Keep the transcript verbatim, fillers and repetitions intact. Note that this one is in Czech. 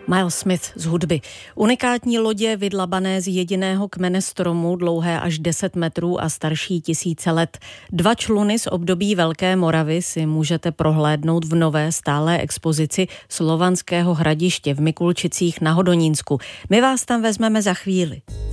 Miles Smith z hudby. Unikátní lodě vydlabané z jediného kmene stromu, dlouhé až deset metrů a starší tisíce let. Dva čluny z období Velké Moravy si můžete prohlédnout v nové stálé expozici Slovanského hradiště v Mikulčicích na Hodonínsku. My vás tam vezmeme za chvíli.